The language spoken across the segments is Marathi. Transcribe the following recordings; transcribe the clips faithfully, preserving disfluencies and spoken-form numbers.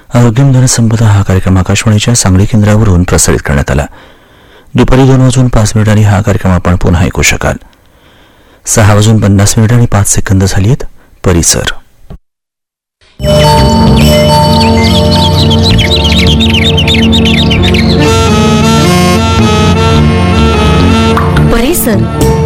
आरोग्यम जनसंपदा हा कार्यक्रम आकाशवाणीच्या सांगली केंद्रावरून प्रसारित करण्यात आला. दुपारी दोन वाजून पाच मिनिटांनी हा कार्यक्रम आपण पुन्हा ऐकू शकाल. सहा वाजून पन्नास मिनिट आणि पाच सेकंद झाली आहेत. परिसर परिसर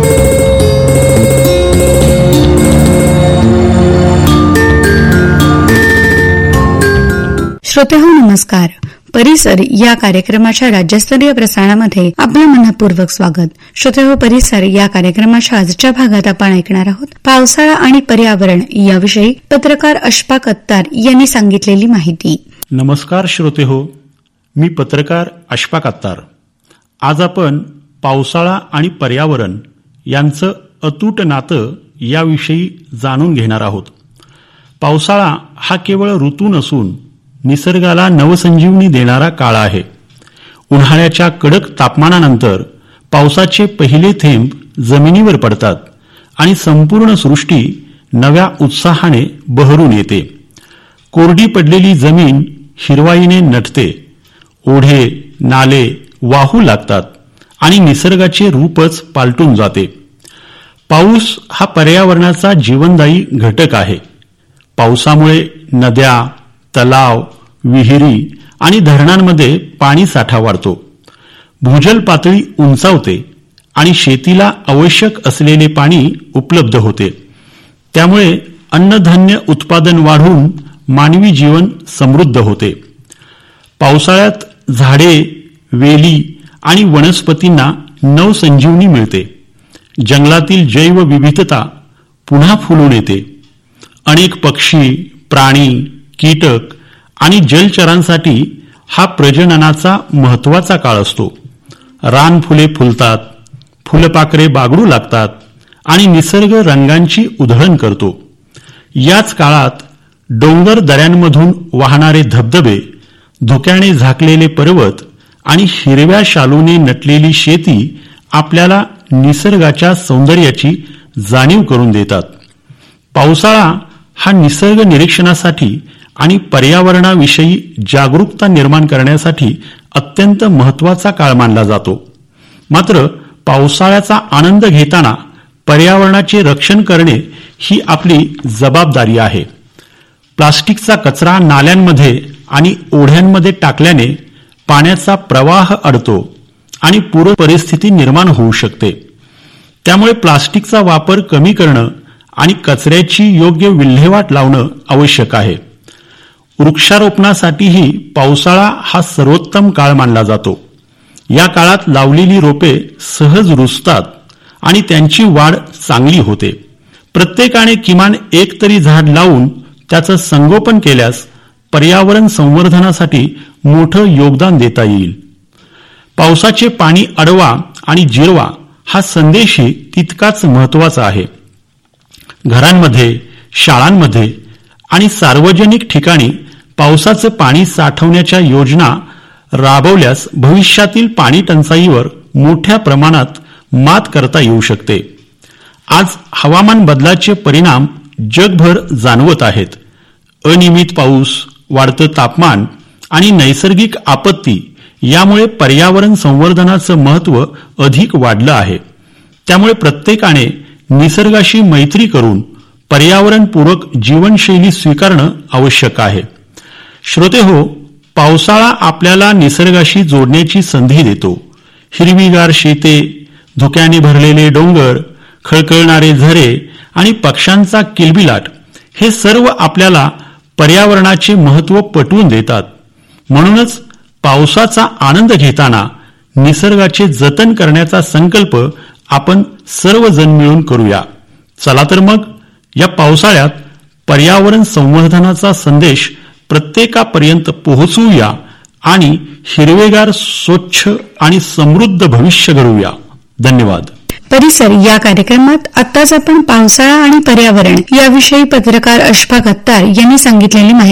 श्रोतेहो नमस्कार. परिसर या कार्यक्रमाच्या राज्यस्तरीय प्रसारणामध्ये आपलं मनपूर्वक स्वागत. श्रोतेहो, परिसर या कार्यक्रमाच्या आजच्या भागात आपण ऐकणार आहोत पावसाळा आणि पर्यावरण याविषयी पत्रकार अशफाक अत्तार यांनी सांगितलेली माहिती. नमस्कार श्रोतेहो, मी पत्रकार अशफाक अत्तार. आज आपण पावसाळा आणि पर्यावरण यांचं अतूट नातं याविषयी जाणून घेणार आहोत. पावसाळा हा केवळ ऋतू नसून निसर्गाला नवसंजीवनी देणारा काळ आहे. उन्हाळ्याच्या कडक तापमानानंतर पावसाचे पहिले थेंब जमिनीवर पडतात आणि संपूर्ण सृष्टी नव्या उत्साहाने बहरून येते. कोरडी पडलेली जमीन हिरवाईने नटते, ओढे नाले वाहू लागतात आणि निसर्गाचे रूपच पालटून जाते. पाऊस हा पर्यावरणाचा जीवनदायी घटक आहे. पावसामुळे नद्या, तलाव, विहिरी आणि धरणांमध्ये पाणी साठा वाढतो. भूजल पातळी उंचावते आणि शेतीला आवश्यक असलेले पाणी उपलब्ध होते. त्यामुळे अन्नधान्य उत्पादन वाढून मानवी जीवन समृद्ध होते. पावसाळ्यात झाडे, वेली आणि वनस्पतींना नवसंजीवनी मिळते. जंगलातील जैवविविधता पुन्हा फुलून येते. अनेक पक्षी, प्राणी, कीटक आणि जलचरांसाठी हा प्रजननाचा महत्वाचा काळ असतो. रानफुले फुलतात, फुलपाखरे बागडू लागतात आणि निसर्ग रंगांची उधळण करतो. याच काळात डोंगर दऱ्यांमधून वाहणारे धबधबे, धुक्याने झाकलेले पर्वत आणि हिरव्या शालूने नटलेली शेती आपल्याला निसर्गाच्या सौंदर्याची जाणीव करून देतात. पावसाळा हा निसर्ग निरीक्षणासाठी आणि पर्यावरणाविषयी जागरूकता निर्माण करण्यासाठी अत्यंत महत्वाचा काळ मानला जातो. मात्र पावसाळ्याचा आनंद घेताना पर्यावरणाचे रक्षण करणे ही आपली जबाबदारी आहे. प्लास्टिकचा कचरा नाल्यांमध्ये आणि ओढ्यांमध्ये टाकल्याने पाण्याचा प्रवाह अडतो आणि पूर परिस्थिती निर्माण होऊ शकते. त्यामुळे प्लास्टिकचा वापर कमी करणं आणि कचऱ्याची योग्य विल्हेवाट लावणं आवश्यक आहे. वृक्षारोपणासाठीही पावसाळा हा सर्वोत्तम काळ मानला जातो. या काळात लावलेली रोपे सहज रुजतात आणि त्यांची वाढ चांगली होते. प्रत्येकाने किमान एक तरी झाड लावून त्याचं संगोपन केल्यास पर्यावरण संवर्धनासाठी मोठं योगदान देता येईल. पावसाचे पाणी अडवा आणि जिरवा हा संदेशही तितकाच महत्वाचा आहे. घरांमध्ये, शाळांमध्ये आणि सार्वजनिक ठिकाणी पावसाचं पाणी साठवण्याच्या योजना राबवल्यास भविष्यातील पाणी टंचाईवर मोठ्या प्रमाणात मात करता येऊ शकते. आज हवामान बदलाचे परिणाम जगभर जाणवत आहेत. अनियमित पाऊस, वाढतं तापमान आणि नैसर्गिक आपत्ती यामुळे पर्यावरण संवर्धनाचं महत्त्व अधिक वाढलं आहे. त्यामुळे प्रत्येकाने निसर्गाशी मैत्री करून पर्यावरणपूरक जीवनशैली स्वीकारणं आवश्यक आहे. श्रोतेहो, पावसाळा आपल्याला निसर्गाशी जोडण्याची संधी देतो. हिरवीगार शेते, धुक्याने भरलेले डोंगर, खळखळणारे झरे आणि पक्ष्यांचा किलबिलाट हे सर्व आपल्याला पर्यावरणाचे महत्त्व पटवून देतात. म्हणूनच पावसाचा आनंद घेताना निसर्गाचे जतन करण्याचा संकल्प आपण सर्वजण मिळून करूया. चला तर मग या पावसाळ्यात पर्यावरण संवर्धनाचा संदेश प्रत्येकापर्यंत पोहोचवूया आणि हिरवेगार, स्वच्छ आणि समृद्ध भविष्य घडवूया. धन्यवाद. परिसर या कार्यक्रमात आताच आपण पावसाळा आणि पर्यावरण याविषयी पत्रकार अशफाक अत्तार यांनी सांगितलेली माहिती